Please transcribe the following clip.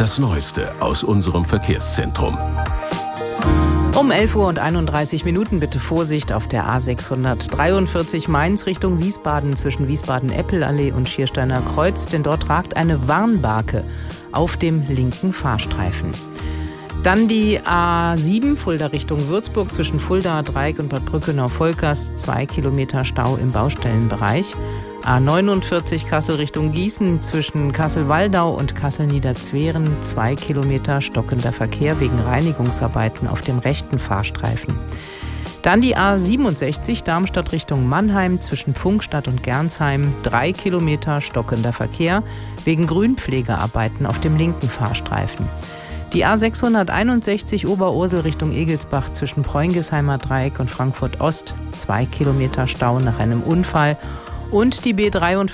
das Neueste aus unserem Verkehrszentrum. Um 11:31 Uhr bitte Vorsicht auf der A643 Mainz Richtung Wiesbaden zwischen Wiesbaden-Eppelallee und Schiersteiner Kreuz, denn dort ragt eine Warnbarke auf dem linken Fahrstreifen. Dann die A7 Fulda Richtung Würzburg zwischen Fulda Dreieck und Bad Brückenau-Volkers, 2 Kilometer Stau im Baustellenbereich. A49 Kassel Richtung Gießen zwischen Kassel-Waldau und Kassel-Niederzweren, 2 Kilometer stockender Verkehr wegen Reinigungsarbeiten auf dem rechten Fahrstreifen. Dann die A67 Darmstadt Richtung Mannheim zwischen Pfungstadt und Gernsheim, 3 Kilometer stockender Verkehr wegen Grünpflegearbeiten auf dem linken Fahrstreifen. Die A661 Oberursel Richtung Egelsbach zwischen Preungesheimer Dreieck und Frankfurt Ost, 2 Kilometer Stau nach einem Unfall. Und die B43